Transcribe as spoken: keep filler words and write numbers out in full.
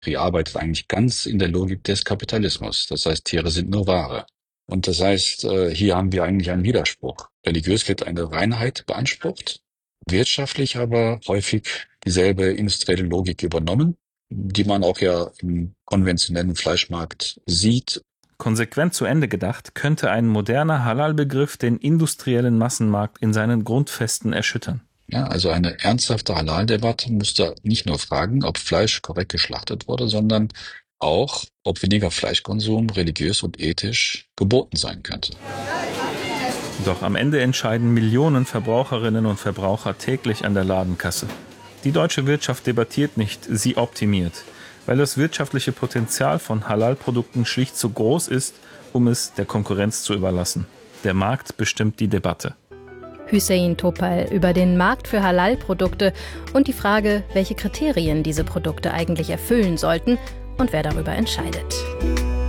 Die arbeitet eigentlich ganz in der Logik des Kapitalismus. Das heißt, Tiere sind nur Ware. Und das heißt, äh, hier haben wir eigentlich einen Widerspruch. Religiös wird eine Reinheit beansprucht, wirtschaftlich aber häufig dieselbe industrielle Logik übernommen, die man auch ja im konventionellen Fleischmarkt sieht. Konsequent zu Ende gedacht, könnte ein moderner Halal-Begriff den industriellen Massenmarkt in seinen Grundfesten erschüttern. Ja, also eine ernsthafte Halal-Debatte müsste nicht nur fragen, ob Fleisch korrekt geschlachtet wurde, sondern auch, ob weniger Fleischkonsum religiös und ethisch geboten sein könnte. Doch am Ende entscheiden Millionen Verbraucherinnen und Verbraucher täglich an der Ladenkasse. Die deutsche Wirtschaft debattiert nicht, sie optimiert, weil das wirtschaftliche Potenzial von Halal-Produkten schlicht zu groß ist, um es der Konkurrenz zu überlassen. Der Markt bestimmt die Debatte. Hüseyin Topal über den Markt für Halal-Produkte und die Frage, welche Kriterien diese Produkte eigentlich erfüllen sollten und wer darüber entscheidet.